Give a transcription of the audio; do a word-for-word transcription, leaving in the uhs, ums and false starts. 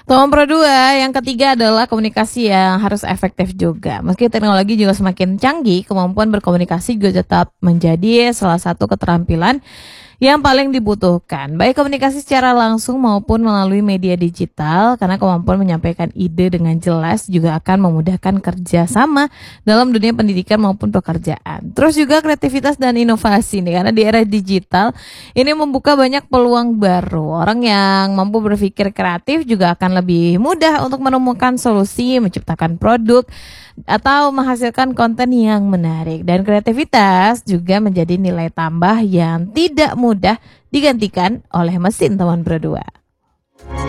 Teman Pro dua, yang ketiga adalah komunikasi yang harus efektif juga. Meski teknologi juga semakin canggih, kemampuan berkomunikasi juga tetap menjadi salah satu keterampilan yang paling dibutuhkan, baik komunikasi secara langsung maupun melalui media digital, karena kemampuan menyampaikan ide dengan jelas juga akan memudahkan kerjasama dalam dunia pendidikan maupun pekerjaan. Terus juga kreativitas dan inovasi nih, karena di era digital ini membuka banyak peluang baru. Orang yang mampu berpikir kreatif juga akan lebih mudah untuk menemukan solusi, menciptakan produk, atau menghasilkan konten yang menarik. Dan kreativitas juga menjadi nilai tambah yang tidak mudah digantikan oleh mesin, teman berdua.